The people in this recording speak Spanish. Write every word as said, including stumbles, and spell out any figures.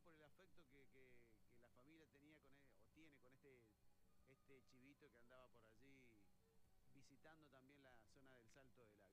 por el afecto que, que, que la familia tenía con él, o tiene con este, este chivito que andaba por allí visitando también la zona del Salto de la